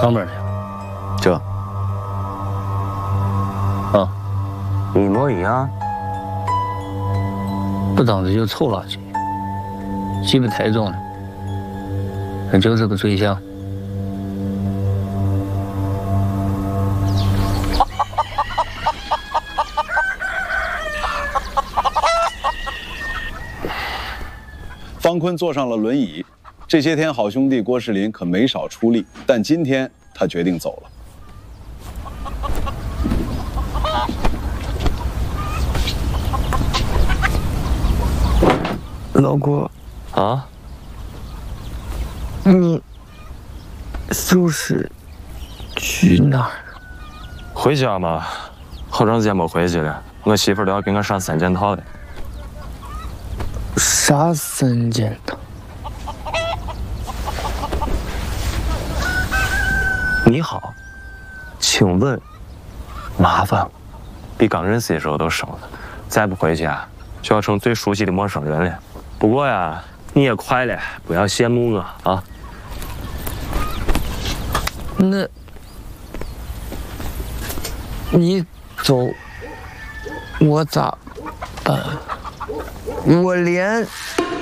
上面的， 这， 啊， 一模一样。 不当时就臭垃圾，鸡巴太重了，那就是个醉象。 方坤坐上了轮椅。这些天，好兄弟郭世林可没少出力，但今天他决定走了。 老郭， 啊？ 你就是去哪儿？ 回家嘛，好长时间没回去了。我媳妇儿都要给我上3件套了。 啥3件套？ 你好，请问，麻烦比刚认识的时候都深了。再不回家，就要成最熟悉的陌生人了。不过呀，你也快了，不要羡慕我啊。 那，你走，我咋办？我连